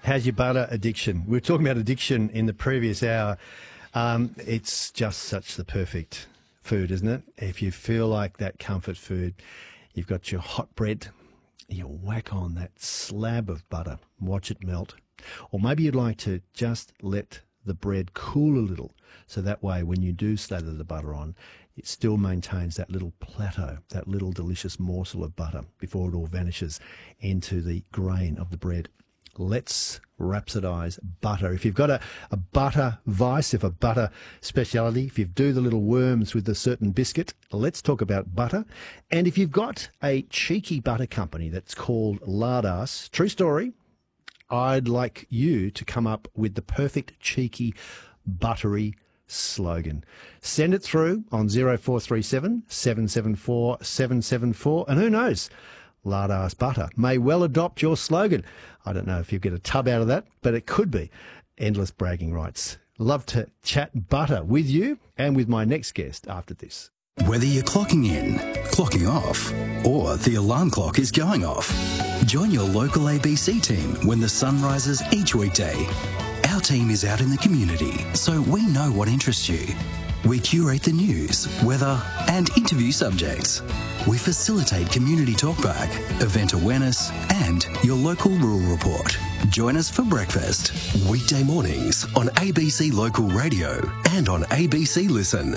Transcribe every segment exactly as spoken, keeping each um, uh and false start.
How's your butter addiction? We were talking about addiction in the previous hour. Um, it's just such the perfect food, isn't it? If you feel like that comfort food, you've got your hot bread, you whack on that slab of butter, watch it melt. Or maybe you'd like to just let the bread cool a little, so that way when you do slather the butter on, it still maintains that little plateau, that little delicious morsel of butter before it all vanishes into the grain of the bread. Let's rhapsodise butter. If you've got a, a butter vice, if a butter speciality, if you do the little worms with a certain biscuit, let's talk about butter. And if you've got a cheeky butter company that's called Lardass, true story, I'd like you to come up with the perfect cheeky buttery slogan. Send it through on zero four three seven, seven seven four, seven seven four, and who knows, Lardass Butter may well adopt your slogan. I don't know if you get a tub out of that, but it could be. Endless bragging rights. Love to chat butter with you and with my next guest after this. Whether you're clocking in, clocking off, or the alarm clock is going off, join your local A B C team when the sun rises each weekday. Our team is out in the community, so we know what interests you. We curate the news, weather, and interview subjects. We facilitate community talkback, event awareness, and your local rural report. Join us for breakfast, weekday mornings on A B C Local Radio and on A B C Listen.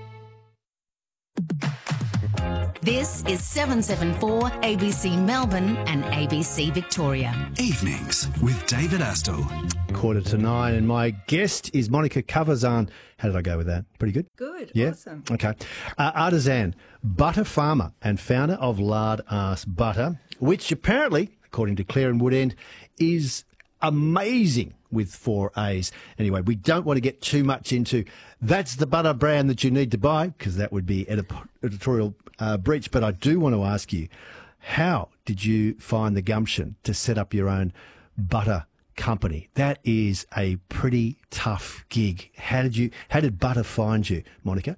This is seven seven four A B C Melbourne and A B C Victoria. Evenings with David Astle. Quarter to nine, and my guest is Monica Cavazan. How did I go with that? Pretty good? Good. Yeah? Awesome. Okay. Uh, artisan, butter farmer and founder of Lardass Butter, which apparently, according to Claire and Woodend, is amazing with four A's. Anyway, we don't want to get too much into that's the butter brand that you need to buy, because that would be edip- editorial uh, breach. But I do want to ask you, how did you find the gumption to set up your own butter company? That is a pretty tough gig. How did you? How did butter find you, Monica?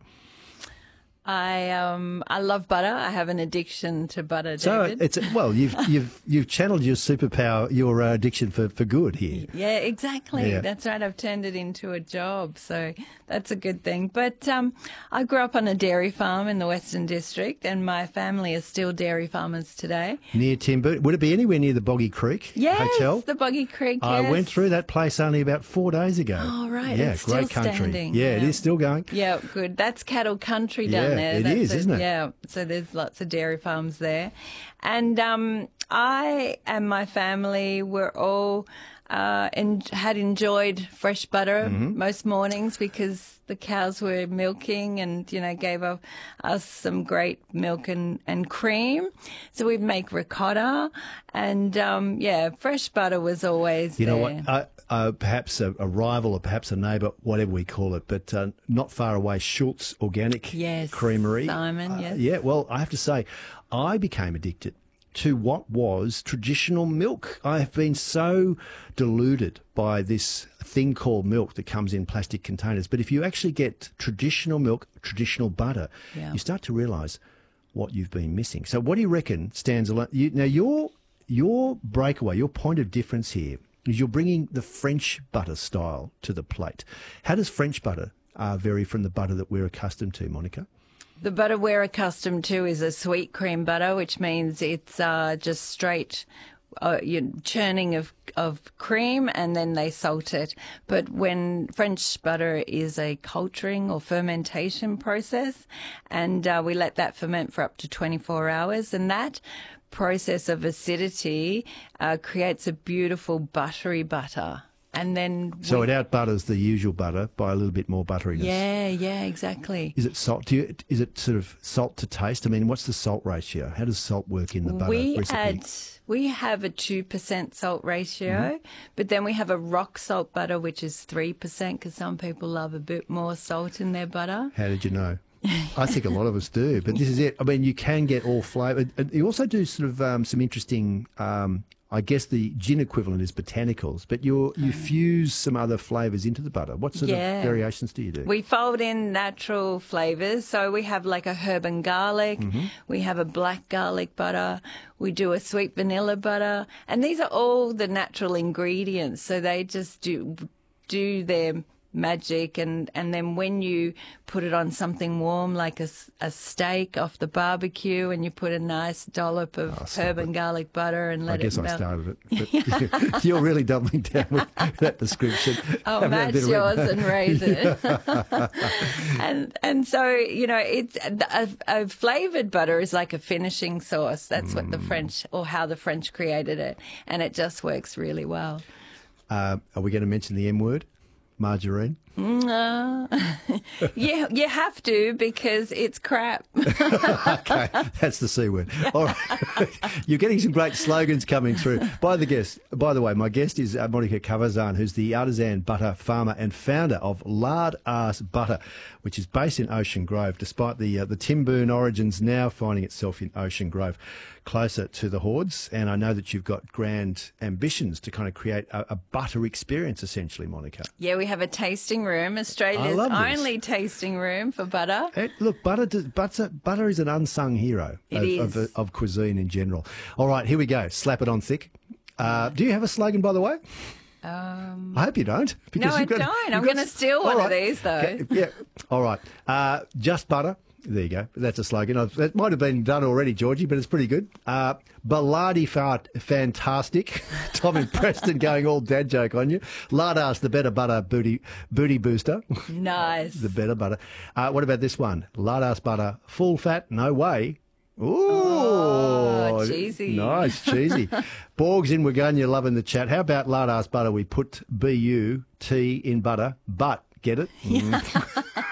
I um I love butter. I have an addiction to butter, So David. it's well, you've you've you've channeled your superpower, your uh, addiction for, for good here. Yeah, exactly. Yeah. That's right. I've turned it into a job, so that's a good thing. But um, I grew up on a dairy farm in the Western District, and my family is still dairy farmers today. Near Timber, would it be anywhere near the Boggy Creek Yes, Hotel? the Boggy Creek. I yes. went through that place only about four days ago. Oh, right. Yeah, It's great still country. standing. Yeah, it Yeah. is still going. Yeah, good. That's cattle country down Yeah, there. it That's is, isn't it? Yeah, so there's lots of dairy farms there. And um, I and my family were all uh, en- had enjoyed fresh butter Mm-hmm. most mornings because the cows were milking and, you know, gave us us some great milk and, and cream. So we'd make ricotta and, um, yeah, fresh butter was always You there. know what? Uh, uh, perhaps a, a rival or perhaps a neighbour, whatever we call it, but uh, not far away, Schultz Organic Yes, Creamery. Simon, Uh, yes. Yeah, well, I have to say, I became addicted to what was traditional milk. I have been so deluded by this thing called milk that comes in plastic containers. But if you actually get traditional milk, traditional butter, Yeah. you start to realise what you've been missing. So what do you reckon stands alone? You, now, your, your breakaway, your point of difference here is you're bringing the French butter style to the plate. How does French butter uh, vary from the butter that we're accustomed to, Monica? The butter we're accustomed to is a sweet cream butter, which means it's uh, just straight uh, you churning of, of cream and then they salt it. But when French butter is a culturing or fermentation process, and uh, we let that ferment for up to twenty-four hours, and that process of acidity uh, creates a beautiful buttery butter. And then So we- it outbutters the usual butter by a little bit more butteriness. yeah, yeah, exactly. Is it salt? Do you, is it sort of salt to taste? I mean, what's the salt ratio? How does salt work in the butter We recipe? had we have a two percent salt ratio, Mm-hmm. but then we have a rock salt butter which is three percent because some people love a bit more salt in their butter. How did you know? I think a lot of us do, but this is it. I mean, you can get all flavour. And you also do sort of um, some interesting. Um, I guess the gin equivalent is botanicals, but you you fuse some other flavours into the butter. What sort Yeah. of variations do you do? We fold in natural flavours. So we have like a herb and garlic. Mm-hmm. We have a black garlic butter. We do a sweet vanilla butter. And these are all the natural ingredients. So they just do do their magic. And, and then when you put it on something warm, like a, s- a steak off the barbecue, and you put a nice dollop of Oh, stop herb it. and garlic butter and let I guess it I melt. started it. But you're really doubling down with that description. Oh, Having had a match bit of yours it. and raisin. and and so, you know, it's a, a flavoured butter is like a finishing sauce. That's what the Mm. French, or how the French created it. And it just works really well. Uh, are we going to mention the M word? Margarine? Uh, yeah, you have to, because it's crap. Okay, that's the C word. All right. You're getting some great slogans coming through. By the guest, by the way, my guest is uh, Monica Cavazan, who's the artisan butter farmer and founder of Lard Ass Butter, which is based in Ocean Grove, despite the uh, the Timboon origins now finding itself in Ocean Grove, closer to the Hordes. And I know that you've got grand ambitions to kind of create a, a butter experience, essentially, Monica. Yeah, we have a tasting room, Australia's love this. only tasting room for butter. Eh, look, butter, does- butter, butter is an unsung hero It of, is. Of, of cuisine in general. All right, here we go. Slap it on thick. Uh, do you have a slogan, by the way? Um, I hope you don't. No, I you've got- don't. you've I'm got- gonna steal All one of right. these, though. Okay, yeah. All right. Uh, just butter. There you go. That's a slogan. Uh, That might have been done already, Georgie, but it's pretty good. Uh, Ballardy fart, fantastic. Tommy Preston going all dad joke on you. Lardass, the better butter booty booty booster. nice. The better butter. Uh, what about this one? Lardass butter, full fat, no way. Ooh, Oh, cheesy. Nice, cheesy. Borgs in Waganya loving the chat. How about Lardass butter? We put B U T in butter, but get it? Mm.